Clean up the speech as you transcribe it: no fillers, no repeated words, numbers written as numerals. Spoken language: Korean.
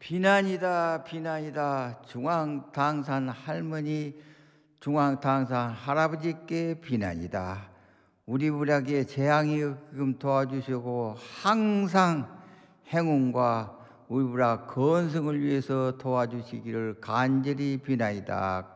비난이다, 비난이다. 중앙당산 할머니, 중앙당산 할아버지께 비난이다. 우리 부락에 재앙이 없게끔 도와주시고 항상 행운과 우리 부락 건승을 위해서 도와주시기를 간절히 비나이다.